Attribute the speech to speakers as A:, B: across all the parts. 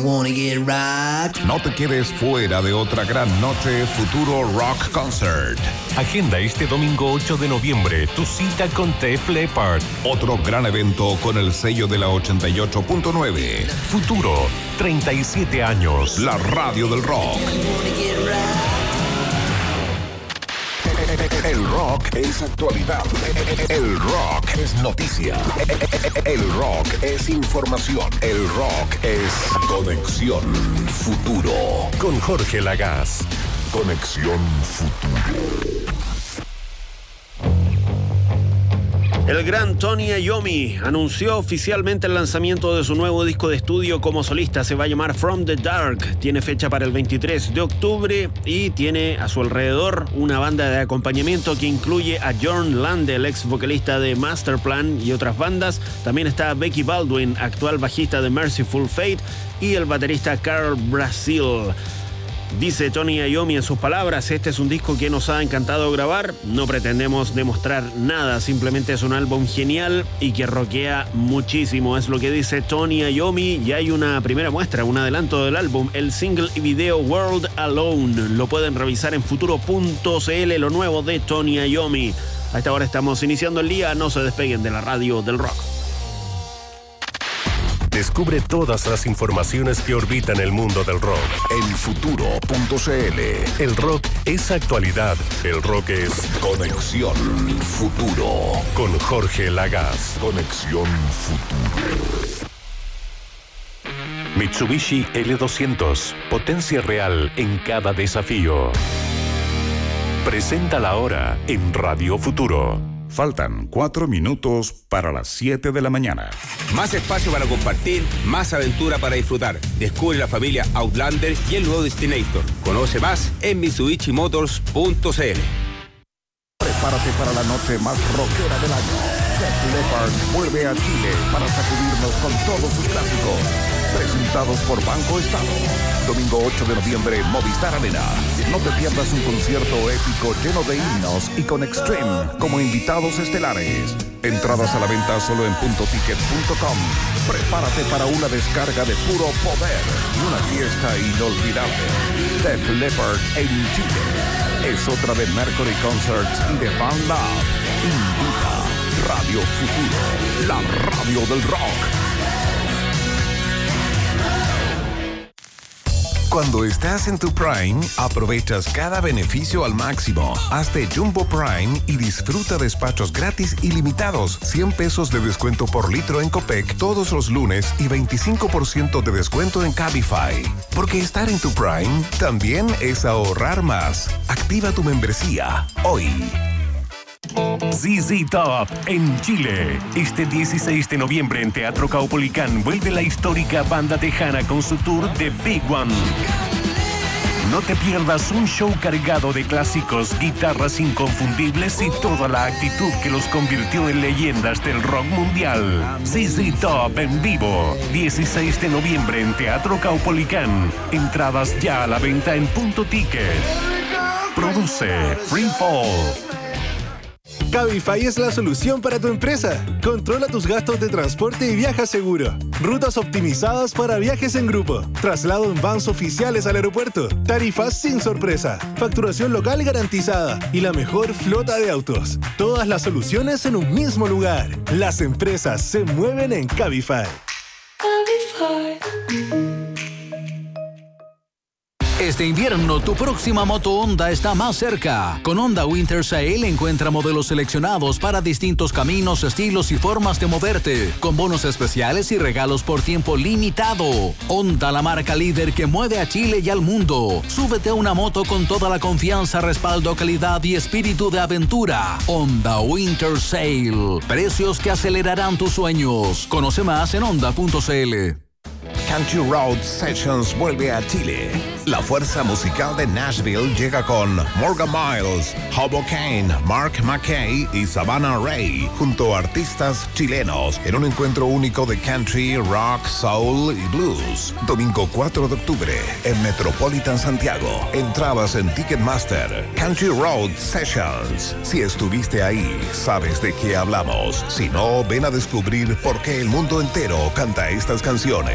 A: wanna get rocked?
B: No te quedes fuera de otra gran noche Futuro Rock Concert.
C: Agenda este domingo 8 de noviembre tu cita con Def Leppard.
B: Otro gran evento con el sello de la 88.9.
C: Futuro, 37 años.
B: La radio del rock. El rock es actualidad. El rock es noticia. El rock es información. El rock es Conexión Futuro.
C: Con Jorge Lagaz.
B: Conexión Futuro.
D: El gran Tony Iommi anunció oficialmente el lanzamiento de su nuevo disco de estudio como solista. Se va a llamar From the Dark. Tiene fecha para el 23 de octubre y tiene a su alrededor una banda de acompañamiento que incluye a Jorn Lande, el ex vocalista de Masterplan y otras bandas. También está Becky Baldwin, actual bajista de Merciful Fate, y el baterista Carl Brazil. Dice Tony Iommi en sus palabras: este es un disco que nos ha encantado grabar, no pretendemos demostrar nada, simplemente es un álbum genial y que rockea muchísimo, es lo que dice Tony Iommi. Y hay una primera muestra, un adelanto del álbum, el single y video World Alone. Lo pueden revisar en futuro.cl, lo nuevo de Tony Iommi. A esta hora estamos iniciando el día, no se despeguen de la radio del rock.
C: Descubre todas las informaciones que orbitan el mundo del rock
B: en futuro.cl.
C: El rock es actualidad. El rock es
B: Conexión Futuro.
C: Con Jorge Lagaz.
B: Conexión Futuro.
C: Mitsubishi L200. Potencia real en cada desafío. Presenta la hora en Radio Futuro.
B: Faltan 4 minutos para las 7 de la mañana.
E: Más espacio para compartir, más aventura para disfrutar. Descubre la familia Outlander y el nuevo Destinator. Conoce más en MitsubishiMotors.cl.
B: Prepárate para la noche más rockera del año. Def Leppard vuelve a Chile para sacudirnos con todos sus clásicos. Presentados por Banco Estado. Domingo 8 de noviembre, Movistar Arena. No te pierdas un concierto épico lleno de himnos y con Extreme como invitados estelares. Entradas a la venta solo en puntoticket.com. Prepárate para una descarga de puro poder y una fiesta inolvidable. Def Leppard en Chile. Es otra de Mercury Concerts y de Fan Lab. Invita Radio Futuro, la radio del rock. Cuando estás en tu Prime, aprovechas cada beneficio al máximo. Hazte Jumbo Prime y disfruta despachos gratis ilimitados. 100 pesos de descuento por litro en Copec todos los lunes y 25% de descuento en Cabify. Porque estar en tu Prime también es ahorrar más. Activa tu membresía hoy.
C: ZZ Top en Chile. Este 16 de noviembre en Teatro Caupolicán vuelve la histórica banda tejana con su tour The Big One. No te pierdas un show cargado de clásicos, guitarras inconfundibles y toda la actitud que los convirtió en leyendas del rock mundial. ZZ Top en vivo, 16 de noviembre en Teatro Caupolicán. Entradas ya a la venta en Punto Ticket. Produce Free Fall.
F: Cabify es la solución para tu empresa. Controla tus gastos de transporte y viaja seguro. Rutas optimizadas para viajes en grupo. Traslado en vans oficiales al aeropuerto. Tarifas sin sorpresa. Facturación local garantizada. Y la mejor flota de autos. Todas las soluciones en un mismo lugar. Las empresas se mueven en Cabify.
G: Cabify.
H: Este invierno, tu próxima moto Honda está más cerca. Con Honda Winter Sale encuentra modelos seleccionados para distintos caminos, estilos y formas de moverte, con bonos especiales y regalos por tiempo limitado. Honda, la marca líder que mueve a Chile y al mundo. Súbete a una moto con toda la confianza, respaldo, calidad y espíritu de aventura. Honda Winter Sale. Precios que acelerarán tus sueños. Conoce más en honda.cl.
B: Country Road Sessions vuelve a Chile. La fuerza musical de Nashville llega con Morgan Miles, Hobo Kane, Mark McKay y Savannah Ray, junto a artistas chilenos, en un encuentro único de country, rock, soul y blues. Domingo 4 de octubre, en Metropolitan Santiago. Entradas en Ticketmaster. Country Road Sessions. Si estuviste ahí, sabes de qué hablamos. Si no, ven a descubrir por qué el mundo entero canta estas canciones.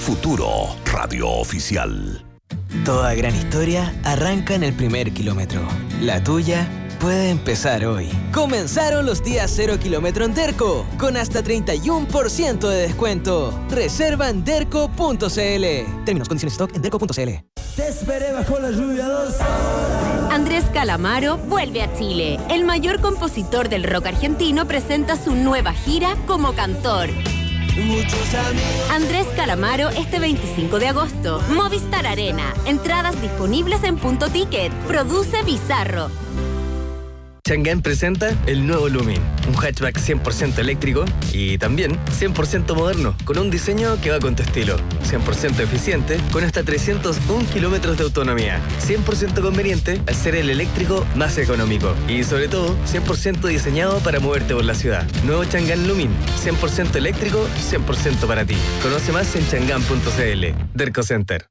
C: Futuro, radio oficial.
A: Toda gran historia arranca en el primer kilómetro. La tuya puede empezar hoy. Comenzaron los días 0 kilómetro en Derco, con hasta 31% de descuento. Reserva en derco.cl. Términos, condiciones, stock en derco.cl.
I: Te esperé bajo la lluvia 2 horas.
J: Andrés Calamaro vuelve a Chile. El mayor compositor del rock argentino presenta su nueva gira como cantor. Andrés Calamaro este 25 de agosto. Movistar Arena. Entradas disponibles en Punto Ticket. Produce Bizarro.
A: Chang'an presenta el nuevo Lumin, un hatchback 100% eléctrico y también 100% moderno, con un diseño que va con tu estilo, 100% eficiente, con hasta 301 kilómetros de autonomía, 100% conveniente al ser el eléctrico más económico y sobre todo 100% diseñado para moverte por la ciudad. Nuevo Chang'an Lumin, 100% eléctrico, 100% para ti. Conoce más en chang'an.cl. Derco Center.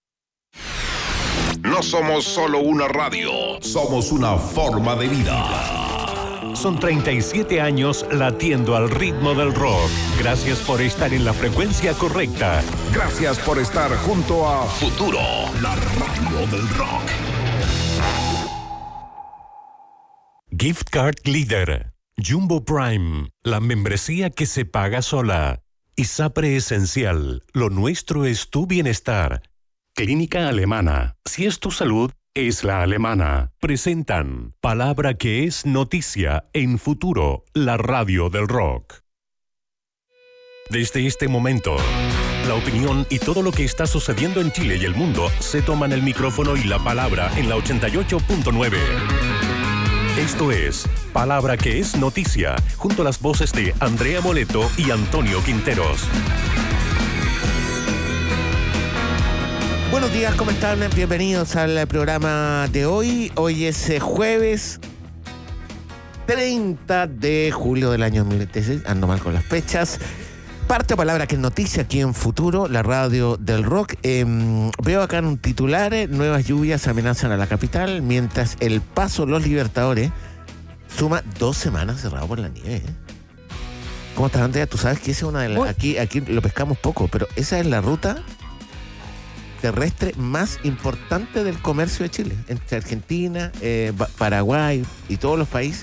B: No somos solo una radio, somos una forma de vida.
C: Son 37 años latiendo al ritmo del rock. Gracias por estar en la frecuencia correcta.
B: Gracias por estar junto a Futuro, la radio del rock.
C: Gift Card Leader, Jumbo Prime, la membresía que se paga sola. ISAPRE Esencial, lo nuestro es tu bienestar. Clínica Alemana, si es tu salud, es la alemana. Presentan Palabra que es noticia en Futuro, la radio del rock. Desde este momento, la opinión y todo lo que está sucediendo en Chile y el mundo se toman el micrófono y la palabra en la 88.9. Esto es Palabra que es noticia, junto a las voces de Andrea Moleto y Antonio Quinteros.
K: Buenos días, ¿cómo están? Bienvenidos al programa de hoy. Hoy es jueves 30 de julio del año 2016. Ando mal con las fechas. Parte Palabra que es noticia aquí en Futuro, la radio del rock. Veo acá en un titular, nuevas lluvias amenazan a la capital, mientras El Paso Los Libertadores suma 2 semanas cerrado por la nieve. ¿Cómo estás, Andrea? Tú sabes que esa es una de las... Aquí lo pescamos poco, pero esa es la ruta terrestre más importante del comercio de Chile, entre Argentina, Paraguay y todos los países,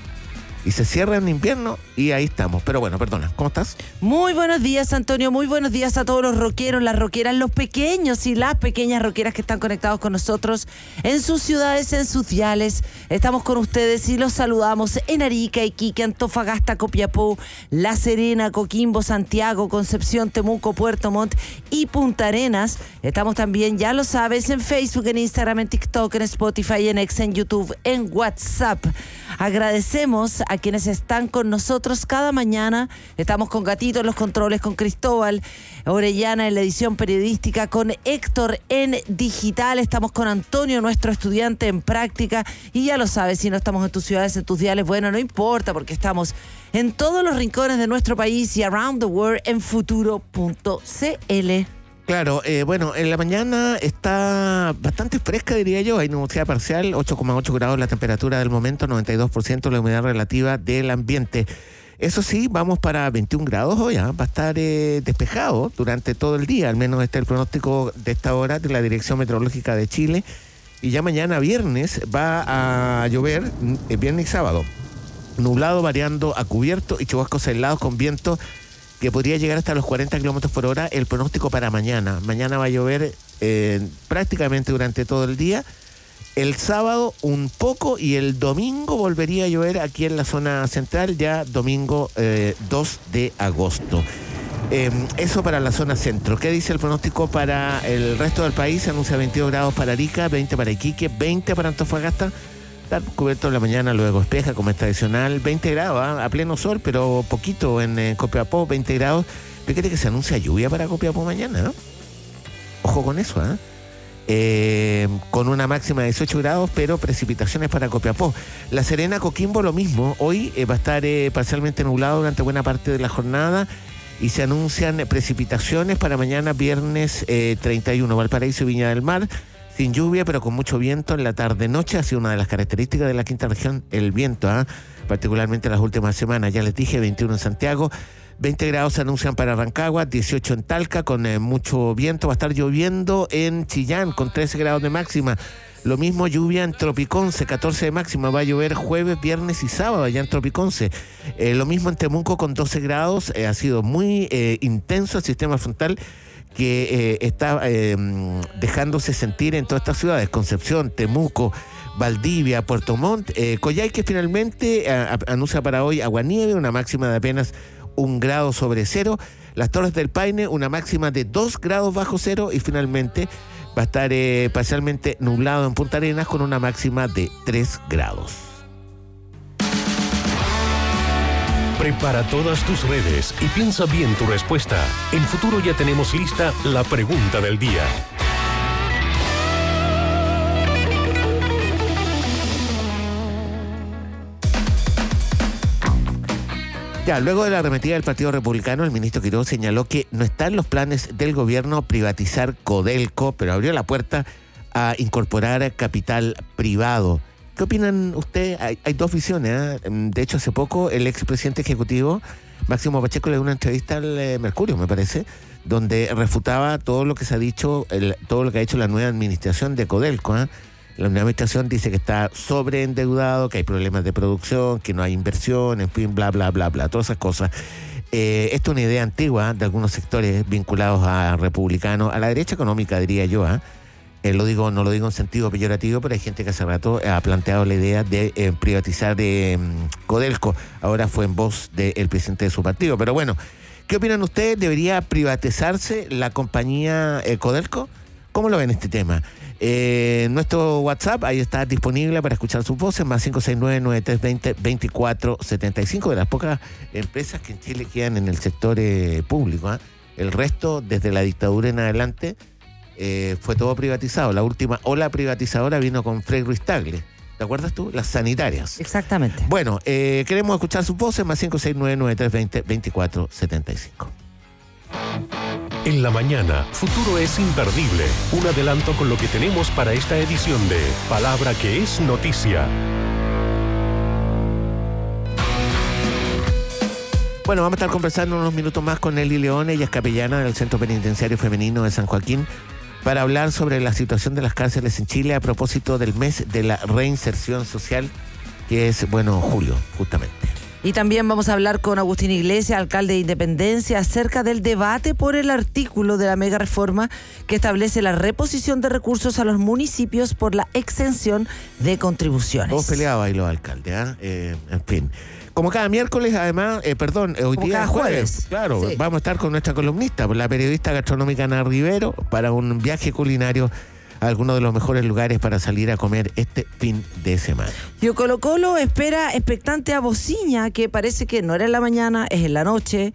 K: y se cierra en invierno y ahí estamos. Pero bueno, perdona, ¿cómo estás?
L: Muy buenos días, Antonio, muy buenos días a todos los rockeros, las rockeras, los pequeños y las pequeñas rockeras que están conectados con nosotros en sus ciudades, en sus diales. Estamos con ustedes y los saludamos en Arica, Iquique, Antofagasta, Copiapó, La Serena, Coquimbo, Santiago, Concepción, Temuco, Puerto Montt y Punta Arenas. Estamos también, ya lo sabes, en Facebook, en Instagram, en TikTok, en Spotify, en X, en YouTube, en WhatsApp. Agradecemos a quienes están con nosotros cada mañana. Estamos con Gatito en los controles, con Cristóbal Orellana en la edición periodística, con Héctor en digital. Estamos con Antonio, nuestro estudiante en práctica. Y ya lo sabes, si no estamos en tus ciudades, en tus diales, bueno, no importa, porque estamos en todos los rincones de nuestro país y around the world en futuro.cl.
K: Claro, bueno, en la mañana está bastante fresca, diría yo. Hay nubosidad parcial, 8,8 grados la temperatura del momento, 92% la humedad relativa del ambiente. Eso sí, vamos para 21 grados hoy, va a estar despejado durante todo el día, al menos este es el pronóstico de esta hora de la Dirección Meteorológica de Chile. Y ya mañana viernes va a llover, viernes y sábado, nublado variando a cubierto y chubascos aislados con viento que podría llegar hasta los 40 kilómetros por hora. El pronóstico para mañana. Mañana va a llover prácticamente durante todo el día. El sábado un poco y el domingo volvería a llover aquí en la zona central, ya domingo 2 de agosto. Eso para la zona centro. ¿Qué dice el pronóstico para el resto del país? Se anuncia 22 grados para Arica, 20 para Iquique, 20 para Antofagasta. Está cubierto en la mañana, luego despeja como es tradicional, 20 grados, a pleno sol, pero poquito en Copiapó, 20 grados. Fíjate que se anuncia lluvia para Copiapó mañana, ¿no? Ojo con eso, con una máxima de 18 grados, pero precipitaciones para Copiapó. La Serena, Coquimbo, lo mismo. Hoy va a estar parcialmente nublado durante buena parte de la jornada y se anuncian precipitaciones para mañana viernes 31. Valparaíso y Viña del Mar sin lluvia, pero con mucho viento en la tarde-noche. Ha sido una de las características de la quinta región, el viento, particularmente en las últimas semanas. Ya les dije, 21 en Santiago, 20 grados se anuncian para Rancagua, 18 en Talca con mucho viento. Va a estar lloviendo en Chillán con 13 grados de máxima. Lo mismo lluvia en Tropiconce, 14 de máxima. Va a llover jueves, viernes y sábado allá en Tropiconce. Lo mismo en Temuco con 12 grados. Ha sido muy intenso el sistema frontal que está dejándose sentir en todas estas ciudades. Concepción, Temuco, Valdivia, Puerto Montt, Coyhaique finalmente anuncia para hoy aguanieve, una máxima de apenas 1 grado sobre cero. Las Torres del Paine, una máxima de 2 grados bajo cero. Y finalmente va a estar parcialmente nublado en Punta Arenas con una máxima de 3 grados.
C: Prepara todas tus redes y piensa bien tu respuesta. En Futuro ya tenemos lista la pregunta del día.
K: Ya, luego de la arremetida del Partido Republicano, el ministro Quiroz señaló que no está en los planes del gobierno privatizar Codelco, pero abrió la puerta a incorporar capital privado. ¿Qué opinan ustedes? Hay dos visiones, ¿eh? De hecho, hace poco el expresidente ejecutivo, Máximo Pacheco, le dio una entrevista al Mercurio, me parece, donde refutaba todo lo que se ha dicho, todo lo que ha hecho la nueva administración de Codelco, ¿eh? La nueva administración dice que está sobreendeudado, que hay problemas de producción, que no hay inversión, en fin, bla, bla, bla, bla, todas esas cosas. Esto es una idea antigua de algunos sectores vinculados a republicanos, a la derecha económica, diría yo. No lo digo en sentido peyorativo, pero hay gente que hace rato ha planteado la idea de privatizar Codelco. Ahora fue en voz del presidente de su partido. Pero bueno, ¿qué opinan ustedes? ¿Debería privatizarse la compañía Codelco? ¿Cómo lo ven este tema? Nuestro WhatsApp, ahí está disponible para escuchar sus voces, más 569-9320-2475, de las pocas empresas que en Chile quedan en el sector público. El resto, desde la dictadura en adelante, fue todo privatizado. La última ola privatizadora vino con Frei Ruiz Tagle. ¿Te acuerdas tú? Las sanitarias.
L: Exactamente.
K: Bueno, queremos escuchar sus voces, más 569-9320-2475.
C: En la mañana, Futuro es imperdible. Un adelanto con lo que tenemos para esta edición de Palabra que es Noticia.
K: Bueno, vamos a estar conversando unos minutos más con Eli León. Ella es capellana del Centro Penitenciario Femenino de San Joaquín, para hablar sobre la situación de las cárceles en Chile a propósito del mes de la reinserción social, que es, julio, justamente.
L: Y también vamos a hablar con Agustín Iglesias, alcalde de Independencia, acerca del debate por el artículo de la mega reforma que establece la reposición de recursos a los municipios por la exención de contribuciones.
K: Todos peleados ahí los alcaldes, en fin. Como cada miércoles, además, hoy día es jueves. Claro, sí. Vamos a estar con nuestra columnista, la periodista gastronómica Ana Rivero, para un viaje culinario a algunos de los mejores lugares para salir a comer este fin de semana.
L: Y Colo-Colo espera expectante a Bociña, que parece que no era en la mañana, es en la noche.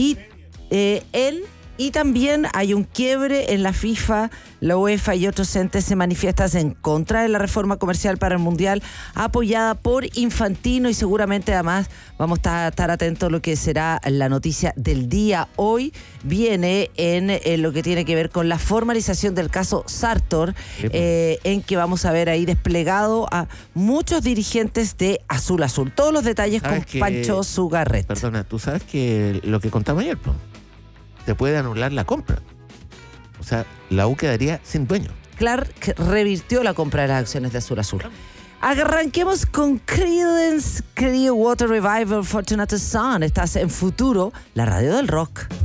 L: Y también hay un quiebre en la FIFA, la UEFA y otros entes se manifiestan en contra de la reforma comercial para el Mundial, apoyada por Infantino, y seguramente además vamos a estar atentos a lo que será la noticia del día. Hoy viene en lo que tiene que ver con la formalización del caso Sartor, en que vamos a ver ahí desplegado a muchos dirigentes de Azul Azul. Todos los detalles con Pancho Zugarret.
K: Perdona, tú sabes que lo que contamos ayer, se puede anular la compra. O sea, la U quedaría sin dueño.
L: Clark revirtió la compra de las acciones de Azul Azul. Arranquemos con Creedence Clearwater Revival, Fortunate Son. Estás en Futuro, la radio del rock.